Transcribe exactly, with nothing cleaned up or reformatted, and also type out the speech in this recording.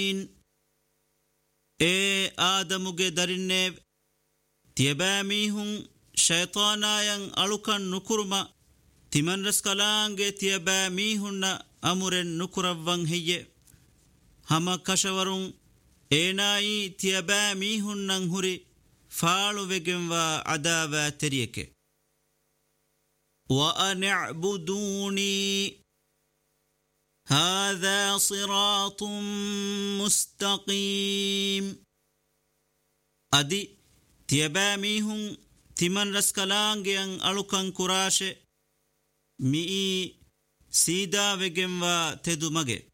اے آدمگے درنے تیبامیہن شیطاناین علکن نکرما تمن رسکلانگے تیبامیہن امرن نکرون ہیے ہم کشورن اینائی تیبامیہن ہری فالو وگن و عذابا تریکے وَأَنِ اعْبُدُونِي هَذَا صِرَاطٌ مُسْتَقِيمٌ أدي تيباميهم تمن رسكلانجيان ألوكان كراش مئي سيدا وگن و تدو مگه